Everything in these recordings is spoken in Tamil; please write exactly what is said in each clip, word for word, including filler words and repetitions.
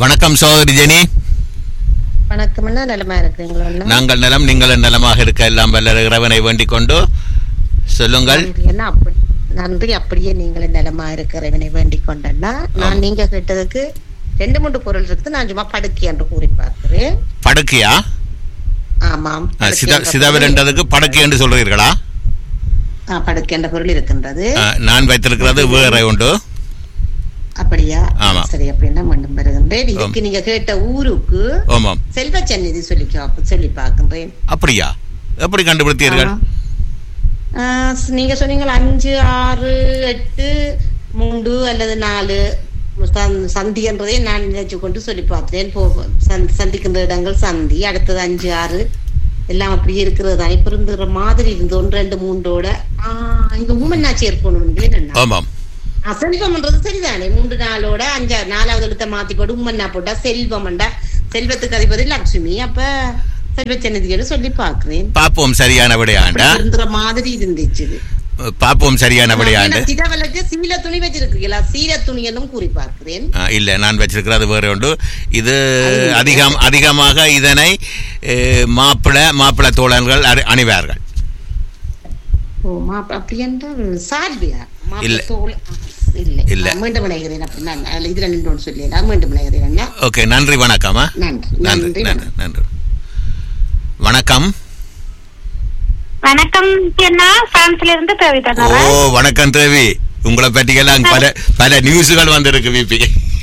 வணக்கம் சகோதரி ஜெனி. வணக்கம். நலமா இருக்கிறீங்களா? நாங்கள் நலம், நீங்கள் நலமாக இருக்க எல்லாம் வல்ல இறைவனை வேண்டிக் கொண்டு சொல்லுங்கள். நன்றி. அப்படியே நீங்கள் நலமா இருக்க இறைவனை வேண்டிக் கொண்டா. நான் நீங்க கேட்டதுக்கு ரெண்டு மூன்று பொருள் இருக்குது. நான் சும்மா படுக்கை என்று கூறி பார்க்கிறேன். படுக்கையா? ஆமாம். சிதாவில் என்றதுக்கு படுக்கை என்று சொல்றீர்களா? படுக்கை என்ற பொருள் இருக்கின்றது. நான் வைத்திருக்கிறது வேற உண்டு. அப்படியா? சரி, அப்படின்னா மீண்டும் வருகின்றேன். இதுக்கு நீங்க கேட்ட ஊருக்கு செல்வ சந்நிதி சொல்லி சொல்லி பார்க்கின்றேன். அப்படியா? எப்படி கண்டுபிடித்தீர்கள்? நீங்க சொன்னீங்க அஞ்சு ஆறு எட்டு மூன்று அல்லது நாலு சந்தி என்றதை நான் நினைச்சு கொண்டு சொல்லி பார்த்தேன். சந்திக்கின்ற இடங்கள் சந்தி. அடுத்தது அஞ்சு ஆறு எல்லாம் அப்படியே இருக்கிறது தானே. பொருந்துற மாதிரி இருந்து ஒன்று ரெண்டு மூன்றோட ஆஹ் இங்க ஊமன்னாச்சி இருக்கணும். செல்வம்ன்றது சரிதானே. மூன்று நாளோட அஞ்சா நாலாவது இடத்த மாத்தி போட்டு உம்மன்னா போட்டா செல்வம்டா. செல்வத்துக்கு அதிபதி லட்சுமி. அப்ப செல்வ சன்னதியோட சொல்லி பாக்குறேன். பாப்போம் சரியான விடையாண்டா மாதிரி இருந்துச்சு. பாப்போம் சரியான விடையாண்டு. சிதவலுக்கு சீல துணி வச்சிருக்கீங்களா? சீல துணி என்னும் கூறி பார்க்கிறேன். இல்ல, நான் வச்சிருக்கிறது வேற உண்டு. இது அதிகம் அதிகமாக இதனை மாப்பிள மாப்பிள தோழர்கள் அணிவார்கள். ஓ மாப்பிள அப்படி என்றால் சால்வியா? இல்ல இல்ல, மீண்டும் விளைகிறேன். அப்படி இதுல நின்று சொல்லி மீண்டும் விளைகிறேன். ஓகே, நன்றி, வணக்கம். நன்றி நன்றி. வணக்கம். வணக்கம். பிரான்ஸ்ல இருந்து தேவி. ஓ வணக்கம் தேவி. உங்களை பற்றியெல்லாம் பல பல நியூஸ்கள் வந்திருக்கு. விபி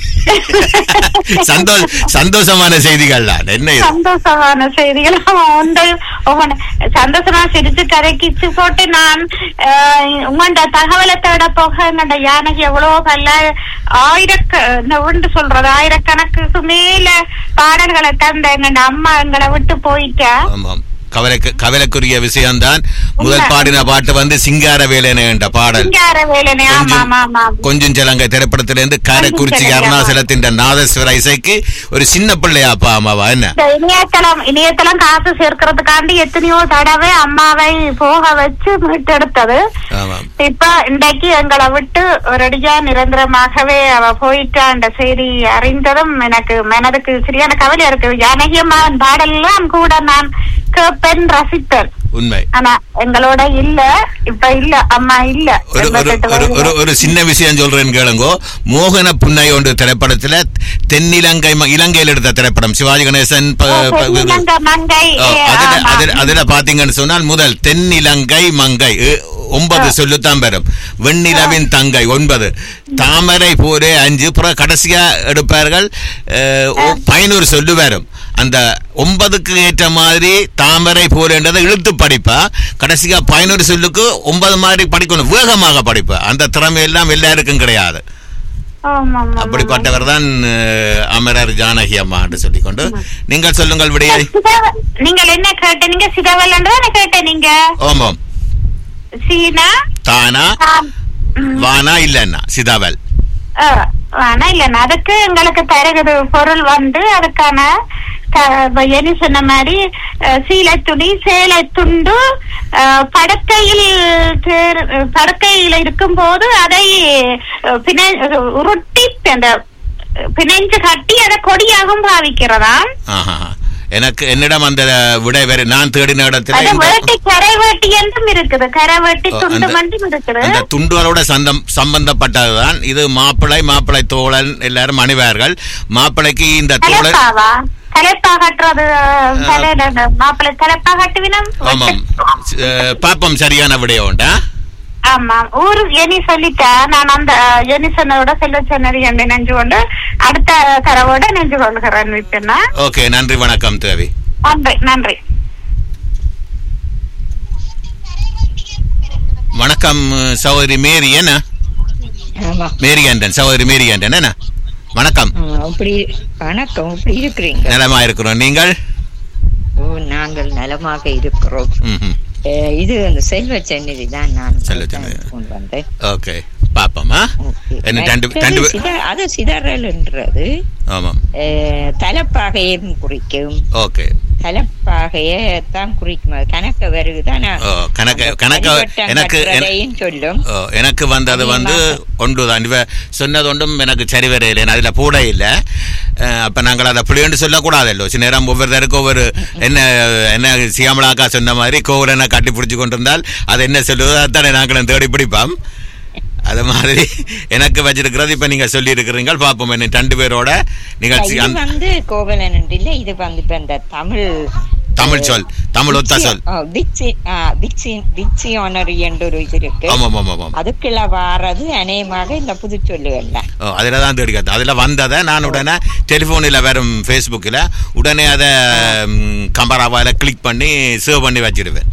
சந்தோஷ சந்தோஷமான செய்திகள் தான். என்ன சந்தோஷமான செய்திகள்? சந்தோஷமா சிரிச்சு கரைக்கிச்சு போட்டு நான் உங்கள்ட தகவலை தேட போக எங்கள்ட யானைக்கு எவ்வளவு பல ஆயிரக்க சொல்றது ஆயிரக்கணக்குக்கு மேல பாடல்களை தந்த எங்கள்ட அம்மா எங்களை விட்டு போயிட்டா. கவலைக்கு கவலைக்குரிய விஷயம்தான். முதல் பாடின பாட்டு வந்து சிங்கார வேலனை என்ற பாடல். கொஞ்சம் சிலங்கை திரைப்படத்திலிருந்து காரைக்குறிச்சி அருணாசலத்தின் நாதஸ்வர இசைக்கு ஒரு சின்ன பிள்ளையா அப்பா அம்மாவா? என்ன இணையதளம் இணையதளம் காசு சேர்க்கறதுக்காண்டி எத்தனையோ தடவை அம்மாவை போக வச்சு மீட்டெடுத்தது. இப்ப இன்றைக்கு எங்களை விட்டு ஒரடியா நிரந்தரமாகவே அவ போயிட்டான்ற செய்தி அறிந்ததும் எனக்கு மனதுக்கு சரியான கவலையா இருக்கு. ஜானகியம்மாவின் பாடல் எல்லாம் கூட நான் கேப்பேன், ரசிப்பேன். உண்மை. ஆனா எங்களோட இல்ல, இப்ப இல்ல, அம்மா இல்ல. ஒரு சின்ன விஷயம் சொல்றேன் கேளுங்கோ. மோகன புன்னை ஒன்று திரைப்படத்துல தென்னிலங்கை இலங்கையில் எடுத்த திரைப்படம் சிவாஜி கணேசன். அதுல பாத்தீங்கன்னு சொன்னால் முதல் தென்னிலங்கை மங்கை ஒன்பது சொல்லுத்தான் பெறும். வெண்ணிலவின் தங்கை ஒன்பது, தாமரை போரே அஞ்சு, புற கடைசியா எடுப்பார்கள் பதினோரு சொல்லு வரும். அந்த ஒன்பதுக்கு ஏற்ற மாதிரி தாமரை போரேன்றதை இழுத்து படிப்பா. கடைசியா பதினோரு சொல்லுக்கு ஒன்பது மாதிரி படிக்கணும், வேகமாக படிப்பா. அந்த திறமை எல்லாம் எல்லாருக்கும் கிடையாது. அப்படிப்பட்டவர் தான் அமரர் ஜானகி அம்மா என்று சொல்லிக்கொண்டு நீங்கள் சொல்லுங்கள் விடையை. நீங்கள் என்ன கேட்டீங்க? சிதவல் என்று கேட்டீங்க. ஆமாம். சீனா தானா வானா இல்லன்னா சிதாவல் வானா இல்லன்னா அதுக்கு எங்களுக்கு தருகிறது பொருள் வந்து அதுக்கான என்ன சொன்ன மாதிரி சீலை துணி சேலை துண்டு படக்கையில் படக்கையில் இருக்கும் போது அதை உருட்டி அந்த பிணைஞ்சு கட்டி அதை கொடியாகவும் பாவிக்கிறதா. எனக்கு என்னிடம் அந்த விடை வேறு நான் தேடின இடத்துல அந்த துண்டுகளோட சம்பந்தப்பட்டதுதான். இது மாப்பிளை மாப்பிளை தோழன் எல்லாரும் அணிவார்கள். மாப்பிளைக்கு இந்த தோழன் பாப்பம் சரியான விடைய உண்டா? ஆமா, ஊரு எனி சொல்லிட்டா நான் அந்த எனி சொன்னோட செல்வ சொன்னது என்று நெஞ்சு கொண்டு அடுத்த தரவோட நெஞ்சு கொள்கிறேன். ஓகே, நன்றி, வணக்கம் தேவி. நன்றி நன்றி. வணக்கம் சகோதரி மேரி. என்ன மேரி ஆண்டன்? சகோதரி மேரி ஆண்டன் என்ன? வணக்கம். வணக்கம். எப்படி இருக்கிறீங்க? நலமா இருக்கிறோம். நீங்கள்? ஓ, நாங்கள் நலமாக இருக்கிறோம். இது அந்த செல்வ சந்நிதி தான் நான் கொண்டு வந்தேன். ஓகே, பாப்போமா. அது சிதறல் என்றது தலைப்பாகையும் குறிக்கும். ஓகே, தலைப்பாகையை தான் குறிக்கும். கணக்க வருகுதான் சொல்லும். எனக்கு வந்தது வந்து ஒன்றுதான். இவ சொன்னது ஒன்றும் எனக்கு சரி வரையில, அதுல போட இல்லை. அப்ப நாங்கள் அதை பிள்ளைன்னு சொல்லக்கூடாதல்லோ. சில நேரம் ஒவ்வொருத்தருக்கும் ஒவ்வொரு என்ன என்ன சியாமலாக்கா சொன்ன மாதிரி கோவலனை கட்டி பிடிச்சி கொண்டிருந்தால் அது என்ன சொல்லுவதோ அதானே நாங்களும் தேடி பிடிப்போம். அது மாதிரி எனக்கு வச்சிருக்கிறது இப்ப நீங்க சொல்லி இருக்கிறீங்க. பாப்போம் என்ன ரெண்டு பேரோட நிகழ்ச்சி வந்து கோவலன் இல்ல, இது வந்து இப்ப இந்த தமிழ் தமிழ் சொல், தமிழ் ஒத்த சொல் ஒரு இது இருக்கு. அதுக்குள்ள வாரது அநேகமாக இந்த புது சொல்லுகள்ல அதுலதான் தேடிக்காது. அதுல வந்ததை நான் உடனே டெலிபோனில் வரும் ஃபேஸ்புக்கில் உடனே அதை கம்பராவால கிளிக் பண்ணி சேவ் பண்ணி வச்சிடுவேன்.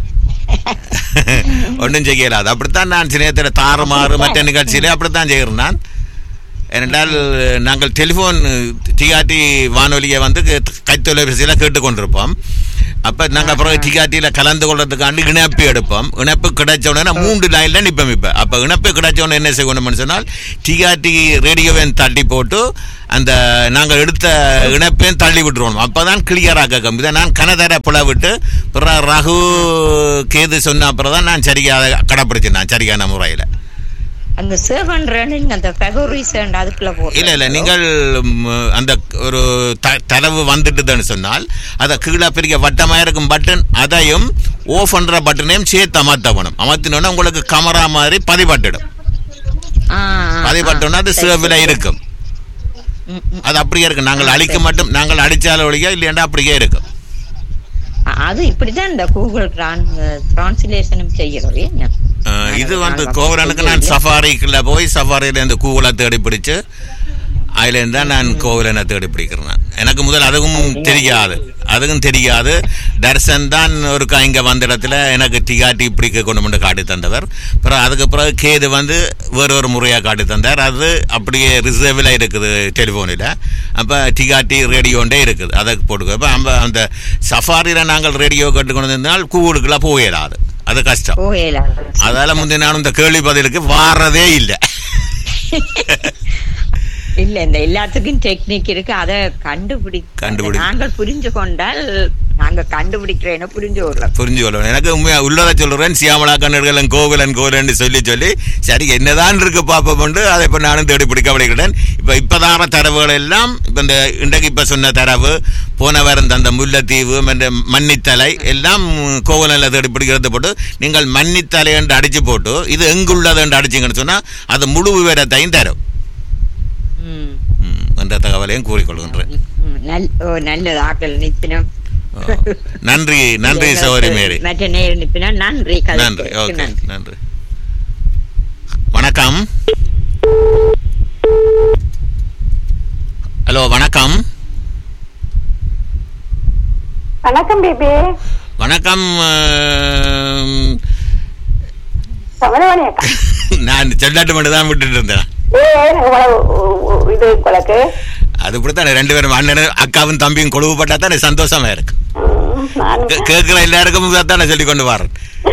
ஒன்றும் செய்யலாது. அப்படித்தான் நான் சின்னத்தில் தாறுமாறு மற்ற நிகழ்ச்சியிலே அப்படித்தான் செய்கிறேன் நான். ஏனென்றால் நாங்கள் டெலிஃபோன் டிஆர்டி வானொலியை வந்து கைத்தொலைபேசியில் கேட்டுக்கொண்டிருப்போம். அப்போ நாங்கள் அப்புறம் டிஆர்டியில் கலந்து கொள்றதுக்காண்டி இணைப்பு எடுப்போம். இணைப்பு கிடைச்ச உடனே மூன்று லைனில் நிற்போம். இப்போ அப்போ இணைப்பு கிடைச்ச உடனே என்ன செய்யணும்னு சொன்னால் டிஆர்டி ரேடியோவையும் தள்ளி போட்டு அந்த நாங்கள் எடுத்த இணைப்பையும் தள்ளி விட்டுருவோம். அப்போ தான் கிளியராக கேட்கும். இதை நான் கனதர புல விட்டு பிற ரகு கேது சொன்ன அப்புறம் தான் நான் சரியாக கடைப்பிடிச்சேன் நான் சரியான முறையில். அந்த அந்த அதுக்குள்ள இல்ல இல்ல நீங்கள் அந்த ஒரு தரவு வந்துட்டுதுன்னு சொன்னால் அதை கீழே பெரிய வட்டமா இருக்கும் பட்டன் அதையும் ஓஃப் பண்ற பட்டனையும் சேர்த்து அமர்த்தணும். அமர்த்தினோன்னா உங்களுக்கு கமரா மாதிரி பதிபட்டிடும். பதிபட்டோன்னா அது சேவ்ல இருக்கும். அது அப்படியே இருக்கு. நாங்கள் அழிக்க மட்டும் நாங்கள் அடிச்சாலும் ஒழிய இல்லையா அப்படியே இருக்கும். அது இப்படிதான் இந்த கூகுள் டிரான்ஸ்லேஷனும் செய்யறது. என்ன இது வந்து கோவலனுக்கு நான் சஃபாரிக்குள்ள போய் சஃபாரியில இருந்து கூகுளை தேடி பிடிச்சு அதுல இருந்தா நான் கோவலனை தேடி பிடிக்கிறேன். எனக்கு முதல் அதுவும் தெரியாது அதுவும் தெரியாது தர்சன் தான் ஒரு இங்க வந்த இடத்துல எனக்கு டிகாட்டி பிடிக்க கொண்டு வந்து காட்டி தந்தவர். அப்புறம் அதுக்கு பிறகு கேது வந்து வேற ஒரு முறையா காட்டி தந்தார். அது அப்படியே ரிசர்வ்ல இருக்குது டெலிபோனில். அப்ப டிகாட்டி ரேடியோண்டே இருக்குது, அதை போட்டுக்க. அப்ப அந்த சஃபாரியில நாங்கள் ரேடியோ கேட்டு கொண்டு வந்தால் கூகுளுக்குள்ள போயிடாது, அது கஷ்டம். அதால முந்தைய நானும் இந்த கேள்வி பதிலுக்கு வாரதே இல்லை. இல்ல இந்த எல்லாத்துக்கும் டெக்னிக் இருக்கு. அதை கண்டுபிடி கண்டுபிடி நாங்கள் புரிஞ்சு கொண்டால் நாங்க கண்டுபிடிக்கிறேன் புரிஞ்சு கொள்ளலாம் புரிஞ்சு கொள்ளணும். எனக்கு உண்மையா உள்ளதை சொல்றேன். சியாமலா கண்ணர்கள் கோவிலன் கோவிலன் சொல்லி சொல்லி சரி என்னதான் இருக்கு பாப்போம்னு அதை இப்ப நானும் தேடி பிடிக்க விடுகிறேன். இப்ப இப்பதான தரவுகள் எல்லாம் இப்ப இந்த இன்றைக்கு இப்ப சொன்ன தரவு போன வாரம் அந்த முல்லைத்தீவு மன்னித்தலை எல்லாம் கோவிலன்ல தேடி பிடிக்கிறது போட்டு நீங்கள் மன்னித்தலை என்று அடிச்சு போட்டு இது எங்குள்ளது என்று அடிச்சிங்கன்னு சொன்னா அது முழு விவரத்தையும் தரும் என்ற தகவலையும் கூறிக்கொள்கின்றேன். நன்றி நன்றி சகோதரி மேரி. நன்றி நன்றி ஓகே நன்றி. வணக்கம். ஹலோ வணக்கம். வணக்கம் பேபி. வணக்கம். நான் செல்லாட்டு மட்டும் தான் விட்டுட்டு இருந்தேன். அது இப்படித்தானே ரெண்டு பேரும் அண்ணன் அக்காவும் தம்பியும் கொழுவுப்பட்டா தானே சந்தோஷமா இருக்கு. கேட்கிற எல்லாருக்கும் தானே சொல்லி கொண்டு வரேன்.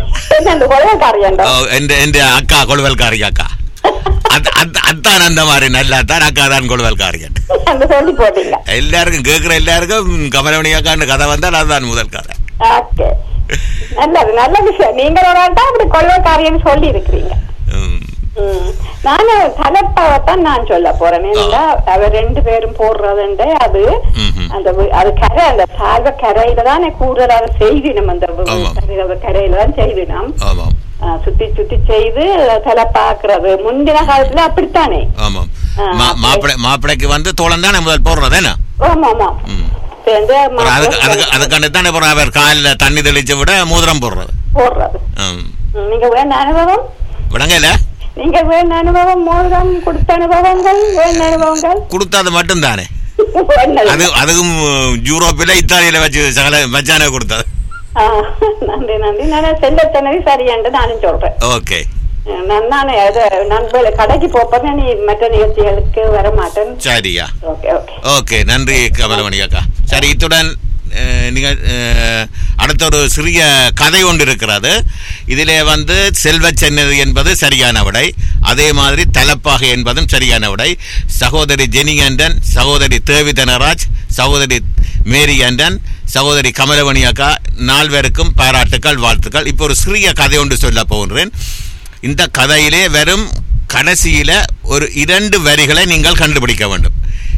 அக்கா கொழுவல்காரி அக்கா அத்தான் அந்த மாதிரி நல்லா தான் அக்கா தான் கொழுவல்காரி எல்லாருக்கும் கேட்கிற எல்லாருக்கும் கமலமணி அக்கான்னு கதை வந்தால் அதுதான் முதல் கதை. நல்லது நல்ல விஷயம். நீங்க அப்படி கொள்ளைக்காரியன்னு சொல்லி இருக்கிறீங்க. நானு தலைப்பாவத்தான் நான் சொல்ல போறேன். அவர் ரெண்டு பேரும் போடுறதுண்டு அது அந்த அது கரை அந்த சாக கரையில தானே கூடுதலாக செய்தினம். அந்த கரையில தான் செய்தினம் சுத்தி சுத்தி செய்து தலை பாக்குறது முந்தின காலத்துல அப்படித்தானே. மாப்பிளைக்கு வந்து தோழன் தானே முதல் போடுறது. ஆமா ஆமா அதுக்காண்டி தானே அவர் காலில் தண்ணி தெளிச்சு விட மோதிரம் போடுறது போடுறது. நீங்க வேண அனுபவம் விடங்கல நீங்க வேண அனுபவம் மோதிரம் கொடுத்த அனுபவங்கள் வேண அனுபவங்கள் கொடுத்தது மட்டும் தானே. அது அதுவும் யூரோப்பில இத்தாலியில வச்சு சகல மச்சானே கொடுத்தது. நன்றி நன்றி. நான் செல்ல சொன்னது சரியாண்டு நானும் சொல்றேன். ஓகே நான் நண்பர்களை கடைக்கு போப்பேன். நீ மற்ற நிகழ்ச்சிகளுக்கு வர மாட்டேன். சரியா ஓகே ஓகே நன்றி கமலமணி அக்கா. சரி இத்துடன் நீங்கள் அடுத்த ஒரு சிறிய கதை ஒன்று இருக்கிறது. இதிலே வந்து செல்வ சென்னது என்பது சரியான விடை, அதே மாதிரி தலப்பாகை என்பதும் சரியான விடை. சகோதரி ஜெனி ஆண்டன், சகோதரி தேவி தனராஜ், சகோதரி மேரி ஆண்டன், சகோதரி கமலமணி அக்கா நால்வருக்கும் பாராட்டுக்கள் வாழ்த்துக்கள். இப்போ ஒரு சிறிய கதை ஒன்று சொல்ல போகின்றேன். இந்த கதையிலே வெறும் கடைசியில ஒரு இரண்டு வரிகளை நீங்கள் கண்டுபிடிக்க வேண்டும்.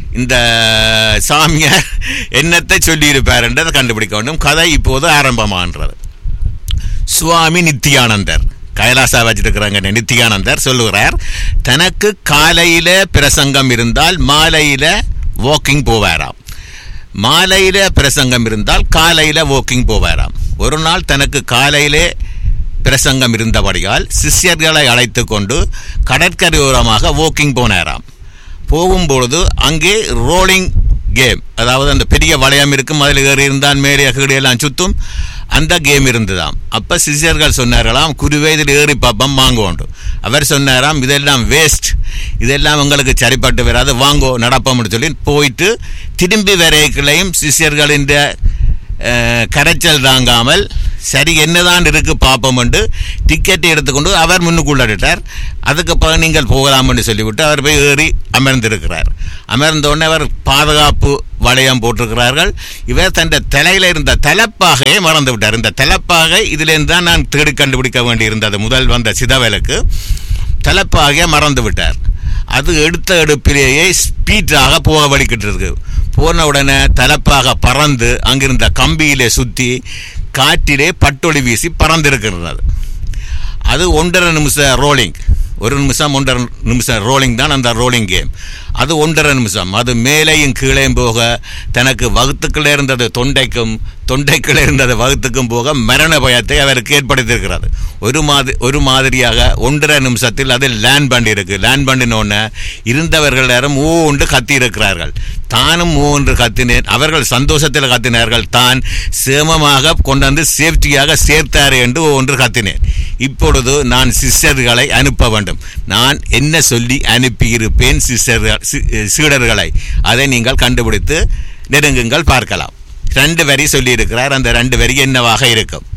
இந்த சாமியார் என்னத்தை சொல்லியிருப்பார் என்றதை கண்டுபிடிக்க வேண்டும். கதை இப்போது ஆரம்பமாகின்றது. சுவாமி நித்தியானந்தர், கைலாசா வச்சிருக்கிறாங்க, நித்தியானந்தர் சொல்லுகிறார், தனக்கு காலையில பிரசங்கம் இருந்தால் மாலையில வாக்கிங் போவாராம், மாலையில பிரசங்கம் இருந்தால் காலையில வாக்கிங் போவாராம். ஒரு நாள் தனக்கு காலையிலே பிரசங்கம் இருந்தபடியால் சிஷ்யர்களை அழைத்து கொண்டு கடற்கரையோரமாக வாக்கிங் போனாராம். போகும்பொழுது அங்கே ரோலிங் கேம், அதாவது அந்த பெரிய வளையம் இருக்கும், அதில் ஏறி இருந்தால் மேலே கீழெல்லாம் சுத்தும், அந்த கேம் இருந்ததாம். அப்போ சிஷ்யர்கள் சொன்னார்களாம், குருவே இதில் ஏறி பாப்பம் வாங்குவோண்டு. அவர் சொன்னாராம், இதெல்லாம் வேஸ்ட், இதெல்லாம் உங்களுக்கு சரிப்பட்டு வராது, வாங்கோ நடப்போம்னு சொல்லி போயிட்டு திரும்பி வரைக்கலையும் சிஷ்யர்களின் கரைச்சல் தாங்காமல் சரி என்னதான் இருக்கு பார்ப்போம் என்று டிக்கெட்டை எடுத்துக்கொண்டு அவர் முன்னுக்குள்ளாட்டார். அதுக்கு பிறகு நீங்கள் போகலாம் என்று சொல்லிவிட்டு அவர் போய் ஏறி அமர்ந்திருக்கிறார். அமர்ந்தோடனே அவர் பாதுகாப்பு வளையம் போட்டிருக்கிறார்கள். இவர் தன் தலையில் இருந்த தலைப்பாகையை மறந்து விட்டார். இந்த தலைப்பாகை இதிலிருந்து தான் நான் தேடி கண்டுபிடிக்க வேண்டியிருந்தது. முதல் வந்த சிதவலுக்கு தலைப்பாகையை மறந்து விட்டார். அது எடுத்த எடுப்பிலேயே ஸ்பீடாக போக வலிக்கிட்டு இருக்கு. போன உடனே தலைப்பாக பறந்து அங்கிருந்த கம்பியிலே சுற்றி காற்றிலே பட்டொளி வீசி பறந்திருக்கிறது. அது ஒன்றரை நிமிஷம் ரோலிங், ஒரு நிமிஷம் ஒன்றரை நிமிஷம் ரோலிங் தான் அந்த ரோலிங் கேம். அது ஒன்றரை நிமிஷம். அது மேலேயும் கீழேயும் போக தனக்கு வகுத்துக்களே இருந்தது தொண்டைக்கும், தொண்டைக்குள்ளே இருந்தது வகுத்துக்கும் போக மரண பயத்தை அவருக்கு ஏற்படுத்தியிருக்கிறது. ஒரு மாதிரி ஒரு மாதிரியாக ஒன்றரை நிமிஷத்தில் அது லேண்ட் பண்ணி இருக்கு. லேண்ட் பண்ணினோன்னு இருந்தவர்கள் யாரும் ஓ ஒன்று கத்தி இருக்கிறார்கள். தானும் ஓ ஒன்று கத்தினேன். அவர்கள் சந்தோஷத்தில் கத்தினார்கள். தான் சேமமாக கொண்டு வந்து சேஃப்டியாக சேர்த்தார் என்று ஓ ஒன்று கத்தினேன். இப்பொழுது நான் சிஷ்யர்களை அனுப்ப வேண்டும். நான் என்ன சொல்லி அனுப்பியிருப்பேன் சிஷ்யர்கள் சீடர்களை, அதை நீங்கள் கண்டுபிடித்து நெருங்குங்கள், பார்க்கலாம். ரெண்டு வரி சொல்லி இருக்கிறார். அந்த ரெண்டு வரி என்னவாக இருக்கும்?